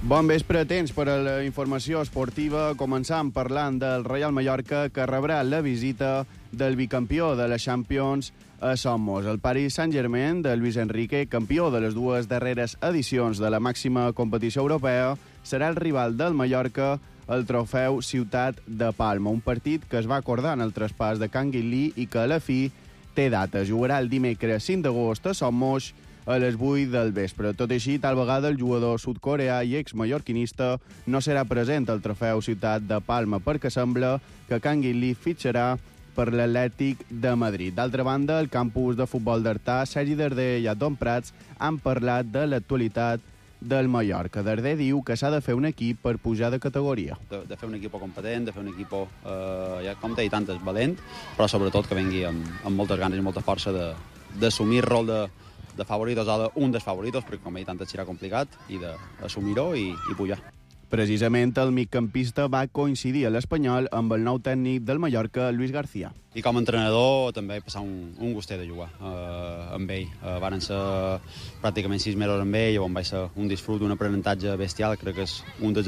Bon vespre, temps per a la informació esportiva, començant parlant del Real Mallorca, que rebrà la visita del bicampió de la Champions a Somos. El Paris Saint-Germain de Luis Enrique, campió de les dues darreres edicions de la màxima competició europea, serà el rival del Mallorca al trofeu Ciutat de Palma, un partit que es va acordar en el traspàs de Canguilí i que a la fi té data. Jugarà el dimecres 5 d'agost a Somos a les 8 del vespre. Tot i així, tal vegada el jugador sud-coreà i ex-mallorquinista no serà present al trofeu Ciutat de Palma perquè sembla que Canguilí fitxarà per l'Atlètic de Madrid. D'altra banda, el campus de futbol d'Artà, Sergi Darder i Adon Prats han parlat de l'actualitat del Mallorca. Darder diu que s'ha de fer un equip per pujar de categoria. De fer un equip competent, de fer un equip, com t'he dit antes, valent, però sobretot que vengui amb moltes ganes i molta força d'assumir el rol de favoritos o d'un dels favoritos, perquè com he dit antes serà complicat, i d'assumir-ho i pujar. Precisament el migcampista va coincidir a l'Espanyol amb el nou tècnic del Mallorca, Luis García. I com a entrenador també he passat un gustet de jugar amb ell. Varen ser pràcticament 6 mesos amb ell, on vaig ser un disfrut, un aprenentatge bestial. Crec que és un dels